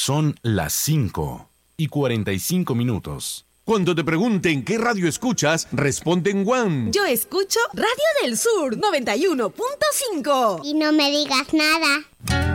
Son las 5:45. Cuando te pregunten qué radio escuchas, responde en One. Yo escucho Radio del Sur 91.5. Y no me digas nada.